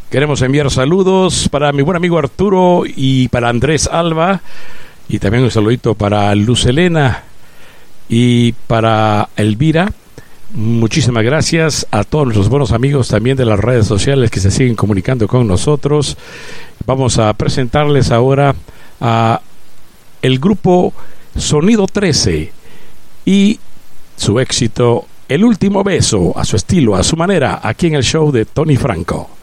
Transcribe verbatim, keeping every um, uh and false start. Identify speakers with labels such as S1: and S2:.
S1: Queremos enviar saludos para mi buen amigo Arturo y para Andrés Alba, y también un saludito para Luz Elena y para Elvira. Muchísimas gracias a todos nuestros buenos amigos también de las redes sociales que se siguen comunicando con nosotros. Vamos a presentarles ahora a el grupo Sonido trece y su éxito El Último Beso, a su estilo, a su manera, aquí en el show de Tony Franco.